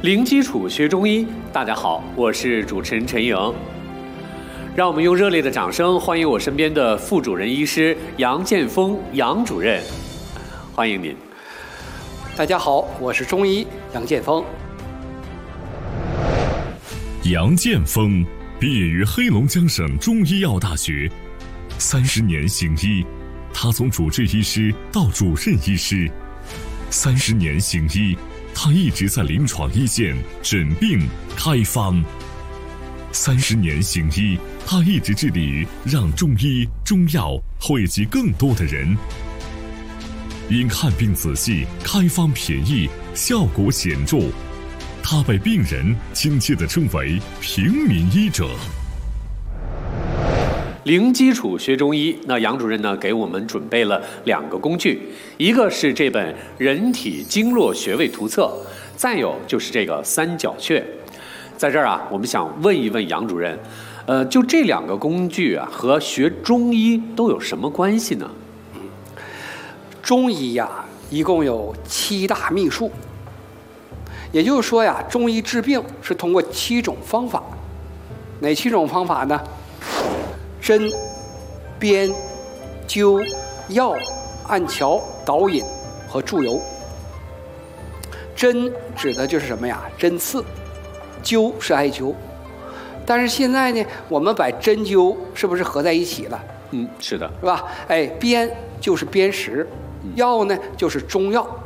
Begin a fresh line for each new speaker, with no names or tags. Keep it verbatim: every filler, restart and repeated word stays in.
零基础学中医，大家好，我是主持人陈颖。让我们用热烈的掌声欢迎我身边的副主任医师杨建峰杨主任，欢迎您。
大家好，我是中医杨建峰。
杨建峰毕业于黑龙江省中医药大学，三十年行医，他从主治医师到主任医师，三十年行医，他一直在临床一线诊病开方。三十年行医，他一直致力于让中医中药惠及更多的人。因看病仔细，开方便宜，效果显著，他被病人亲切地称为平民医者。
零基础学中医，那杨主任呢给我们准备了两个工具，一个是这本《人体经络穴位图册》，再有就是这个三角穴。在这儿啊，我们想问一问杨主任，呃，就这两个工具啊，和学中医都有什么关系呢？
嗯，中医呀，一共有七大秘术，也就是说呀，中医治病是通过七种方法。哪七种方法呢？针、砭、灸、药、按桥、导引和注油。针指的就是什么呀？针刺。灸是艾灸，但是现在呢，我们把针灸是不是合在一起了？
嗯，是的，
是吧？哎，砭就是砭石，药呢就是中药。